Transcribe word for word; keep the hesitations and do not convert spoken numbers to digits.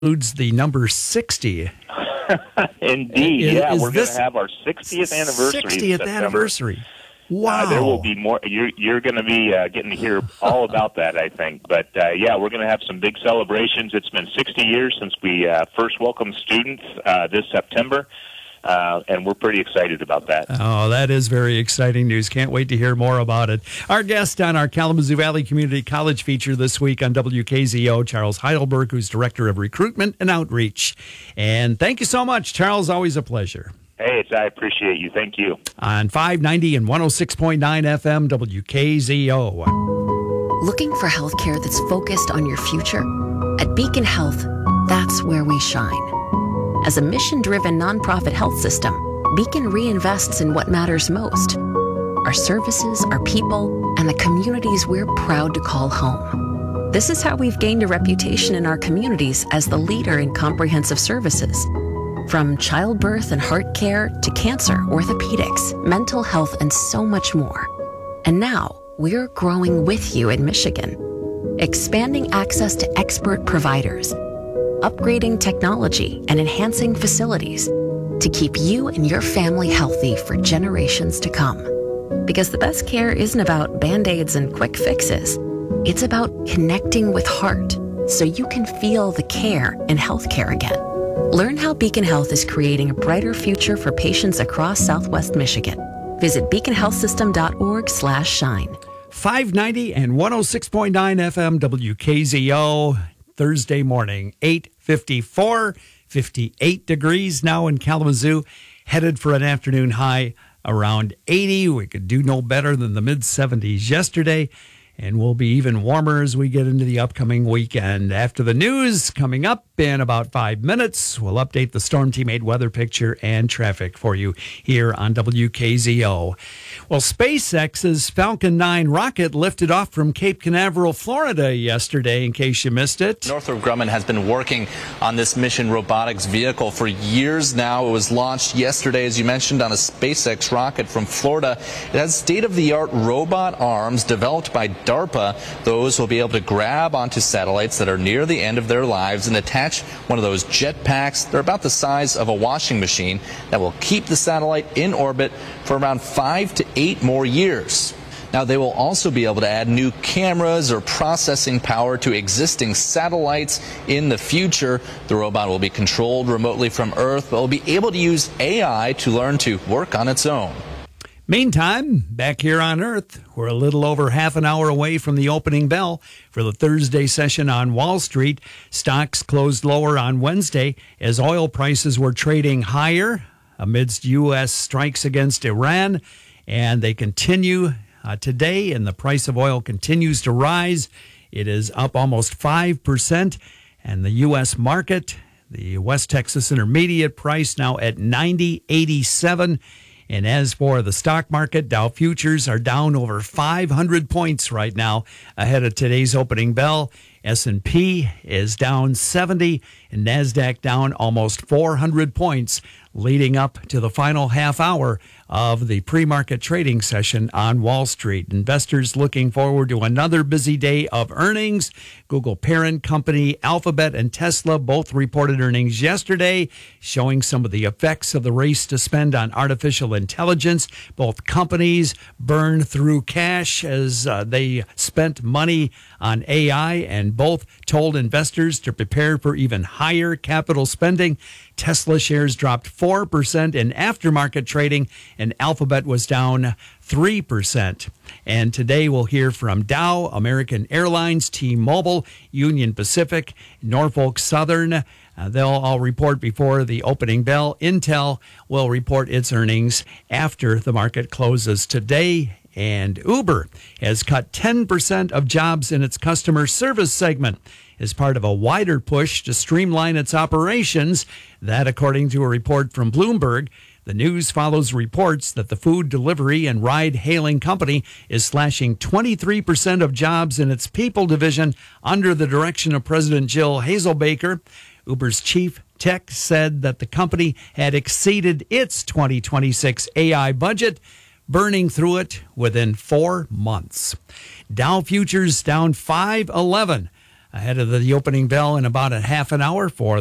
includes the number sixty. Indeed, Is- yeah. is We're going this to have our sixtieth anniversary. in sixtieth September. anniversary. Wow. Uh, there will be more. You're, you're going to be uh, getting to hear all about that, I think. But, uh, yeah, we're going to have some big celebrations. It's been sixty years since we uh, first welcomed students uh, this September, uh, and we're pretty excited about that. Oh, that is very exciting news. Can't wait to hear more about it. Our guest on our Kalamazoo Valley Community College feature this week on W K Z O, Charles Heidelberg, who's Director of Recruitment and Outreach. And thank you so much, Charles. Always a pleasure. Hey, it's, I appreciate you. Thank you. On five ninety and one oh six point nine F M, W K Z O. Looking for healthcare that's focused on your future? At Beacon Health, that's where we shine. As a mission-driven nonprofit health system, Beacon reinvests in what matters most: our services, our people, and the communities we're proud to call home. This is how we've gained a reputation in our communities as the leader in comprehensive services. From childbirth and heart care to cancer, orthopedics, mental health, and so much more. And now, we're growing with you in Michigan, expanding access to expert providers, upgrading technology, and enhancing facilities to keep you and your family healthy for generations to come. Because the best care isn't about Band-Aids and quick fixes. It's about connecting with heart so you can feel the care in healthcare again. Learn how Beacon Health is creating a brighter future for patients across Southwest Michigan. Visit beacon health system dot org slash shine. five ninety and one oh six point nine F M, W K Z O, Thursday morning, eight fifty-four, fifty-eight degrees now in Kalamazoo, headed for an afternoon high around eighty. We could do no better than the mid seventies yesterday, and we'll be even warmer as we get into the upcoming weekend. After the news, coming up in about five minutes, we'll update the Storm Team eight weather picture and traffic for you here on W K Z O. Well, SpaceX's Falcon nine rocket lifted off from Cape Canaveral, Florida yesterday, in case you missed it. Northrop Grumman has been working on this mission robotics vehicle for years now. It was launched yesterday, as you mentioned, on a SpaceX rocket from Florida. It has state-of-the-art robot arms developed by DARPA. Those will be able to grab onto satellites that are near the end of their lives and attach one of those jet packs. They're about the size of a washing machine that will keep the satellite in orbit for around five to eight more years. Now, they will also be able to add new cameras or processing power to existing satellites in the future. The robot will be controlled remotely from Earth, but will be able to use A I to learn to work on its own. Meantime, back here on Earth, we're a little over half an hour away from the opening bell for the Thursday session on Wall Street. Stocks closed lower on Wednesday as oil prices were trading higher amidst U S strikes against Iran, and they continue uh, today, and the price of oil continues to rise. It is up almost five percent, and the U S market, the West Texas Intermediate price now at ninety eighty-seven. And as for the stock market, Dow futures are down over five hundred points right now ahead of today's opening bell. S and P is down seventy, and NASDAQ down almost four hundred points, leading up to the final half hour of the pre-market trading session on Wall Street. Investors looking forward to another busy day of earnings. Google parent company Alphabet and Tesla both reported earnings yesterday, showing some of the effects of the race to spend on artificial intelligence. Both companies burned through cash as uh, they spent money on A I, and both told investors to prepare for even higher capital spending. Tesla shares dropped four percent in aftermarket trading, and Alphabet was down three percent. And today we'll hear from Dow, American Airlines, T-Mobile, Union Pacific, Norfolk Southern. Uh, they'll all report before the opening bell. Intel will report its earnings after the market closes today. And Uber has cut ten percent of jobs in its customer service segment as part of a wider push to streamline its operations. That, according to a report from Bloomberg. The news follows reports that the food delivery and ride-hailing company is slashing twenty-three percent of jobs in its people division under the direction of President Jill Hazelbaker. Uber's chief tech said that the company had exceeded its twenty twenty-six A I budget, burning through it within four months. Dow futures down five eleven ahead of the opening bell in about a half an hour for